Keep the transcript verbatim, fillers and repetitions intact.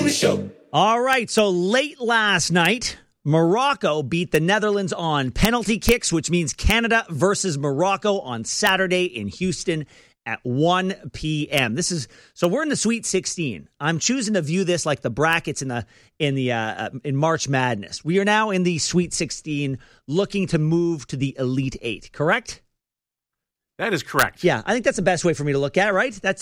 Show. All right, so late last night, Morocco beat the Netherlands on penalty kicks, which means Canada versus Morocco on Saturday in Houston at one p.m. This is so we're in the Sweet sixteen. I'm choosing to view this like the brackets in the in the uh, in March Madness. We are now in the Sweet sixteen, looking to move to the Elite Eight. Correct? That is correct. Yeah, I think that's the best way for me to look at it, right? That's